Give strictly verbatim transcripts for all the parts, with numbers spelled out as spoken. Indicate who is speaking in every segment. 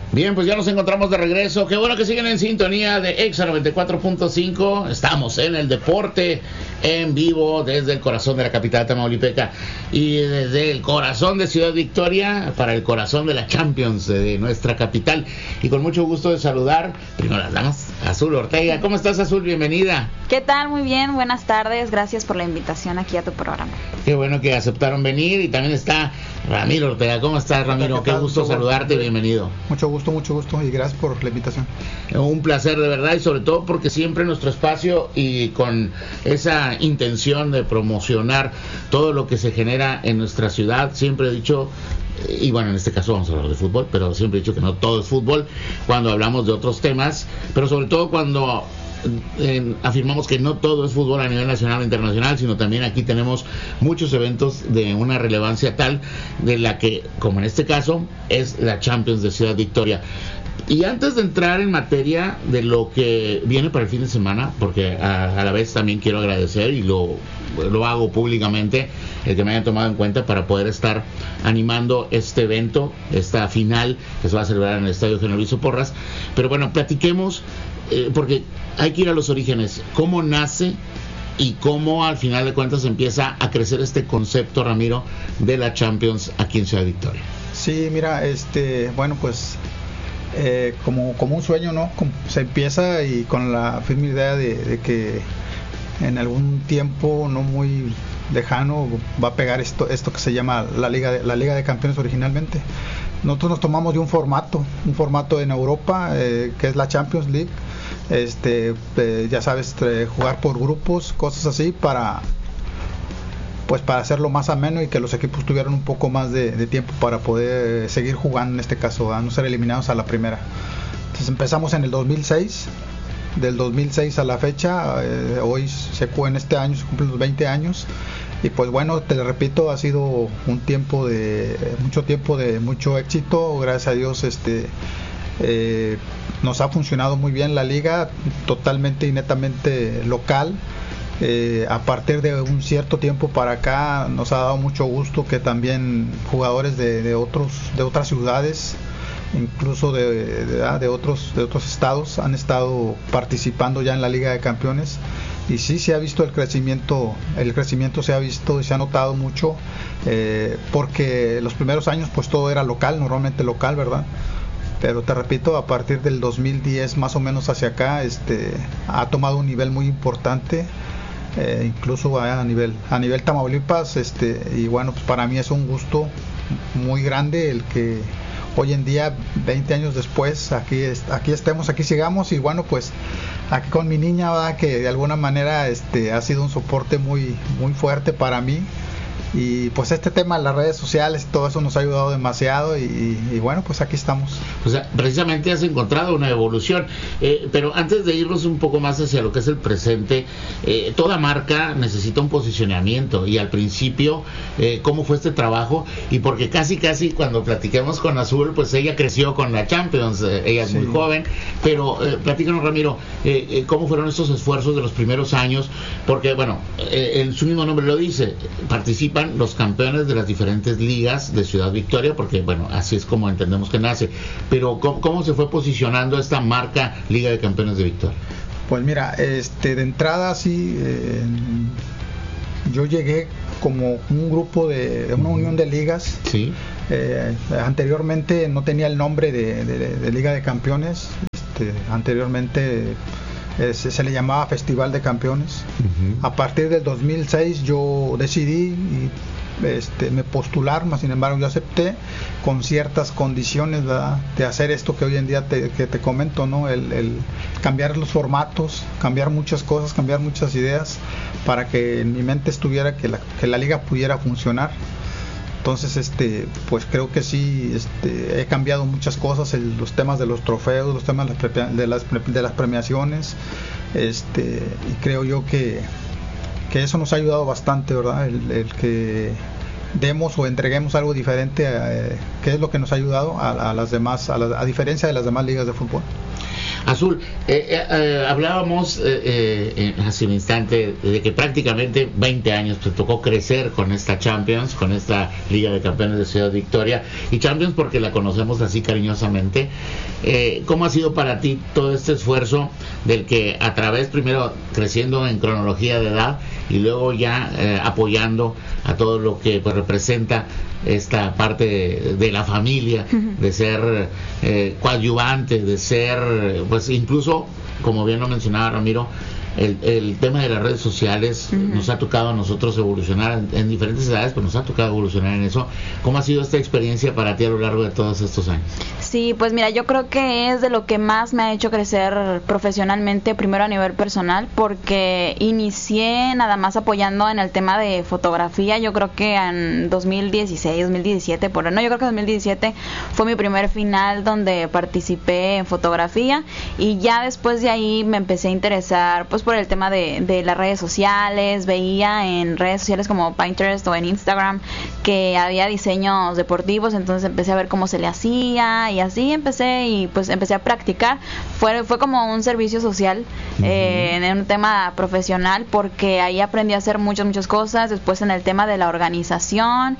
Speaker 1: Bien, pues ya nos encontramos de regreso. Qué bueno que siguen en sintonía de Exa noventa y cuatro punto cinco. Estamos en el deporte en vivo desde el corazón de la capital tamaulipeca y desde el corazón de Ciudad Victoria para el corazón de la Champions de nuestra capital. Y con mucho gusto de saludar, primero las damas, Azul Ortega. ¿Cómo estás, Azul? Bienvenida.
Speaker 2: ¿Qué tal? Muy bien, buenas tardes. Gracias por la invitación aquí a tu programa.
Speaker 1: Qué bueno que aceptaron venir. Y también está Ramiro Ortega. ¿Cómo estás, Ramiro? Qué gusto saludarte, bienvenido.
Speaker 3: Mucho gusto, mucho gusto y gracias por la invitación.
Speaker 1: Un placer de verdad, y sobre todo porque siempre nuestro espacio y con esa intención de promocionar todo lo que se genera en nuestra ciudad, siempre he dicho, y bueno, en este caso vamos a hablar de fútbol, pero siempre he dicho que no todo es fútbol cuando hablamos de otros temas, pero sobre todo cuando Eh, afirmamos que no todo es fútbol a nivel nacional e internacional, sino también aquí tenemos muchos eventos de una relevancia tal de la que, como en este caso, es la Champions de Ciudad Victoria. Y antes de entrar en materia de lo que viene para el fin de semana, porque a, a la vez también quiero agradecer y lo, lo hago públicamente, el que me hayan tomado en cuenta para poder estar animando este evento, esta final que se va a celebrar en el Estadio General Luis Porras. Pero bueno, platiquemos, eh, porque hay que ir a los orígenes. ¿Cómo nace y cómo al final de cuentas empieza a crecer este concepto, Ramiro, de la Champions aquí en Ciudad Victoria?
Speaker 3: Sí, mira, este, bueno, pues eh, como, como un sueño, ¿no? Como se empieza y con la firme idea de, de que en algún tiempo no muy lejano va a pegar esto esto que se llama la Liga de, la Liga de Campeones originalmente. Nosotros nos tomamos de un formato, un formato en Europa, eh, que es la Champions League. Este, eh, ya sabes, eh, jugar por grupos, cosas así, para pues para hacerlo más ameno y que los equipos tuvieran un poco más de, de tiempo para poder seguir jugando, en este caso, a no ser eliminados a la primera. Entonces empezamos en el dos mil seis, del dos mil seis a la fecha, eh, hoy se en este año se cumplen los veinte años. Y pues bueno, te repito, ha sido un tiempo de mucho tiempo de mucho éxito, gracias a Dios. Este eh, nos ha funcionado muy bien la liga, totalmente y netamente local. Eh, a partir de un cierto tiempo para acá nos ha dado mucho gusto que también jugadores de, de otros de otras ciudades, incluso de, de, de otros de otros estados, han estado participando ya en la Liga de Campeones. Y sí se ha visto el crecimiento, el crecimiento se ha visto y se ha notado mucho, eh, porque los primeros años pues todo era local, normalmente local, ¿verdad? Pero te repito, a partir del dos mil diez más o menos hacia acá, este, ha tomado un nivel muy importante, eh, incluso a nivel, a nivel Tamaulipas, este, y bueno, pues para mí es un gusto muy grande el que hoy en día, veinte años después, aquí aquí estemos, aquí sigamos, y bueno, pues aquí con mi niña, ¿verdad?, que de alguna manera este ha sido un soporte muy muy fuerte para mí. Y pues este tema de las redes sociales, todo eso nos ha ayudado demasiado y, y bueno, pues aquí estamos.
Speaker 1: O sea, precisamente has encontrado una evolución, eh, pero antes de irnos un poco más hacia lo que es el presente, eh, toda marca necesita un posicionamiento, y al principio, eh, ¿cómo fue este trabajo? Y porque casi casi cuando platiquemos con Azul, pues ella creció con la Champions, eh, ella es sí. muy joven, pero eh, platícanos, Ramiro, eh, eh, ¿cómo fueron estos esfuerzos de los primeros años? Porque bueno, eh, el, su mismo nombre lo dice, participa los campeones de las diferentes ligas de Ciudad Victoria, porque bueno, así es como entendemos que nace. Pero ¿cómo, cómo se fue posicionando esta marca Liga de Campeones de Victoria?
Speaker 3: Pues mira, este de entrada sí, eh, yo llegué como un grupo de, de una unión de ligas.
Speaker 1: Sí.
Speaker 3: Eh, anteriormente no tenía el nombre de, de, de Liga de Campeones. Este, anteriormente Eh, se, se le llamaba Festival de Campeones. Uh-huh. A partir del dos mil seis yo decidí y, este, me postular, mas sin embargo yo acepté con ciertas condiciones, ¿verdad?, de hacer esto que hoy en día te, que te comento, ¿no? El, el cambiar los formatos, cambiar muchas cosas, cambiar muchas ideas para que en mi mente estuviera que la, que la liga pudiera funcionar. Entonces, este, pues creo que sí, este, he cambiado muchas cosas, el, los temas de los trofeos, los temas de las, de las premiaciones, este, y creo yo que, que eso nos ha ayudado bastante, ¿verdad? El, el que demos o entreguemos algo diferente, eh, que es lo que nos ha ayudado a, a las demás, a, la, a diferencia de las demás ligas de fútbol.
Speaker 1: Azul, eh, eh, eh, hablábamos eh, eh, hace un instante de que prácticamente veinte años te tocó crecer con esta Champions, con esta Liga de Campeones de Ciudad Victoria, y Champions porque la conocemos así cariñosamente. Eh, ¿Cómo ha sido para ti todo este esfuerzo del que a través, primero creciendo en cronología de edad y luego ya eh, apoyando a todo lo que pues representa esta parte de, de la familia, de ser eh, coadyuvante, de ser, pues incluso, como bien lo mencionaba Ramiro, el, el tema de las redes sociales, uh-huh. nos ha tocado a nosotros evolucionar en, en diferentes edades, pero nos ha tocado evolucionar en eso. ¿Cómo ha sido esta experiencia para ti a lo largo de todos estos años?
Speaker 2: Sí, pues mira, yo creo que es de lo que más me ha hecho crecer profesionalmente, primero a nivel personal, porque inicié nada más apoyando en el tema de fotografía. Yo creo que en dos mil dieciséis, dos mil diecisiete, por no, yo creo que dos mil diecisiete fue mi primer final donde participé en fotografía, y ya después de ahí me empecé a interesar pues por el tema de, de las redes sociales. Veía en redes sociales como Pinterest o en Instagram que había diseños deportivos, entonces empecé a ver cómo se le hacía y así empecé y pues empecé a practicar. Fue, fue como un servicio social, uh-huh. eh, en un tema profesional, porque ahí aprendí a hacer muchas, muchas cosas. Después en el tema de la organización,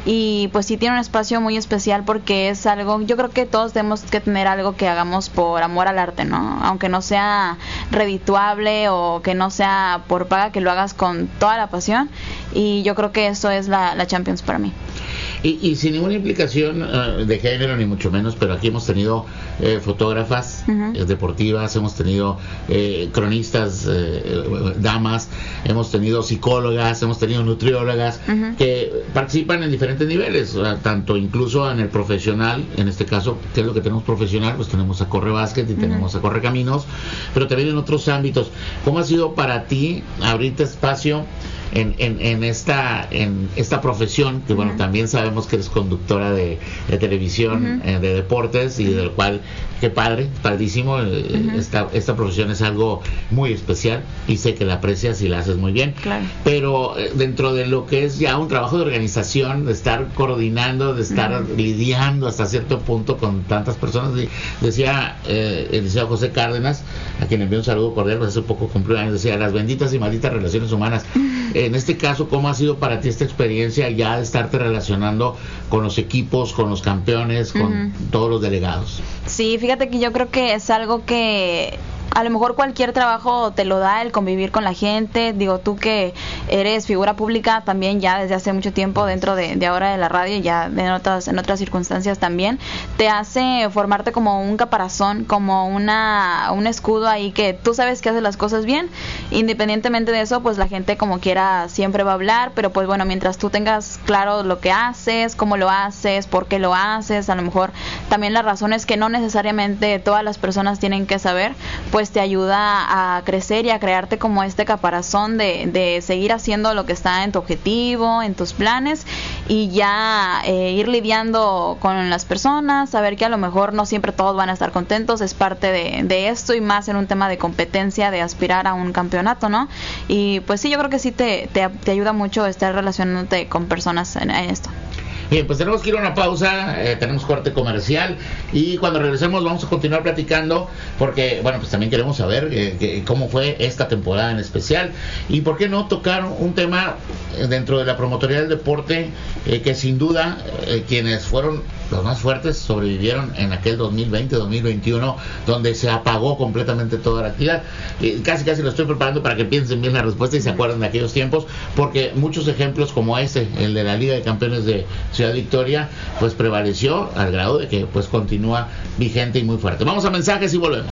Speaker 2: y pues sí tiene un espacio muy especial porque es algo, yo creo que todos tenemos que tener algo que hagamos por amor al arte, ¿no? Aunque no sea redituable o que no sea por paga, que lo hagas con toda la pasión, y yo creo que eso es la, la Champions para mí.
Speaker 1: Y, y sin ninguna implicación uh, de género ni mucho menos, pero aquí hemos tenido eh, fotógrafas uh-huh. eh, deportivas, hemos tenido eh, cronistas, eh, damas, hemos tenido psicólogas, hemos tenido nutriólogas uh-huh. que participan en diferentes niveles, uh, tanto incluso en el profesional, en este caso, ¿qué es lo que tenemos profesional? Pues tenemos a Corre Básquet y uh-huh. tenemos a Corre Caminos, pero también en otros ámbitos. ¿Cómo ha sido para ti abrirte espacio En, en, en esta en esta profesión, que bueno, uh-huh. también sabemos que eres conductora de, de televisión, uh-huh. eh, de deportes, y del cual, qué padre, padrísimo, uh-huh. esta, esta profesión es algo muy especial y sé que la aprecias y la haces muy bien,
Speaker 2: claro.
Speaker 1: pero eh, dentro de lo que es ya un trabajo de organización, de estar coordinando, de estar uh-huh. lidiando hasta cierto punto con tantas personas, de, decía eh, el licenciado José Cárdenas, a quien envío un saludo cordial, pues hace poco cumplió años, decía, las benditas y malditas relaciones humanas. Uh-huh. En este caso, ¿cómo ha sido para ti esta experiencia ya de estarte relacionando con los equipos, con los campeones, con uh-huh. todos los delegados?
Speaker 2: Sí, fíjate que yo creo que es algo que a lo mejor cualquier trabajo te lo da, el convivir con la gente. Digo, tú que eres figura pública también ya desde hace mucho tiempo dentro de, de ahora de la radio, y ya en otras, en otras circunstancias también, te hace formarte como un caparazón, como una un escudo ahí, que tú sabes que haces las cosas bien. Independientemente de eso, pues la gente como quiera siempre va a hablar, pero pues bueno, mientras tú tengas claro lo que haces, cómo lo haces, por qué lo haces, a lo mejor también las razones que no necesariamente todas las personas tienen que saber, pues te ayuda a crecer y a crearte como este caparazón de, de seguir haciendo lo que está en tu objetivo, en tus planes, y ya eh, ir lidiando con las personas, saber que a lo mejor no siempre todos van a estar contentos, es parte de, de esto, y más en un tema de competencia, de aspirar a un campeonato, ¿no? Y pues sí, yo creo que sí te, te, te ayuda mucho estar relacionándote con personas en, en esto.
Speaker 1: Bien, pues tenemos que ir a una pausa, eh, tenemos corte comercial, y cuando regresemos vamos a continuar platicando, porque bueno, pues también queremos saber eh, que, cómo fue esta temporada en especial, y por qué no tocar un tema dentro de la promotoría del deporte, eh, que sin duda eh, quienes fueron los más fuertes sobrevivieron en aquel dos mil veinte, dos mil veintiuno, donde se apagó completamente toda la actividad. Eh, casi casi lo estoy preparando para que piensen bien la respuesta y se acuerden de aquellos tiempos, porque muchos ejemplos como este, el de la Liga de Campeones de Ciudad Victoria, pues prevaleció al grado de que pues continúa vigente y muy fuerte. Vamos a mensajes y volvemos.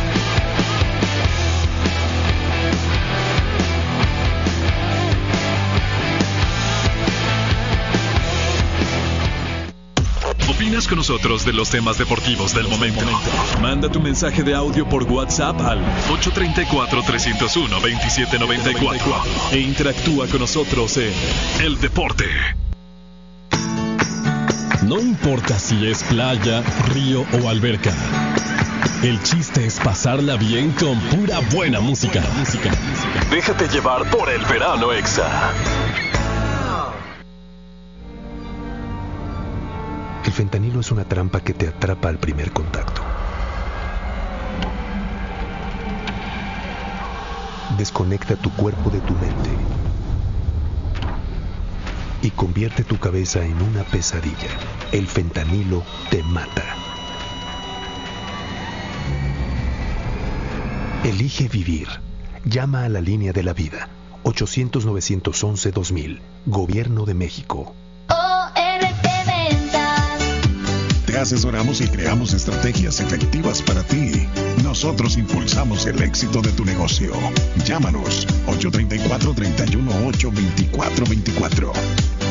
Speaker 4: ¿Opinas con nosotros de los temas deportivos del momento? Manda tu mensaje de audio por WhatsApp al ocho tres cuatro, tres cero uno, dos siete nueve cuatro e interactúa con nosotros en El Deporte.
Speaker 5: No importa si es playa, río o alberca, el chiste es pasarla bien con pura buena música.
Speaker 4: Déjate llevar por el verano Exa.
Speaker 6: El fentanilo es una trampa que te atrapa al primer contacto. desconecta tu cuerpo de tu mente y convierte tu cabeza en una pesadilla. El fentanilo te mata. Elige vivir. Llama a la línea de la vida. ochocientos, novecientos once, dos mil. Gobierno de México.
Speaker 7: O R T Ventas.
Speaker 8: Te asesoramos y creamos estrategias efectivas para ti. Nosotros impulsamos el éxito de tu negocio. Llámanos ocho tres cuatro, tres uno ocho, dos cuatro dos cuatro.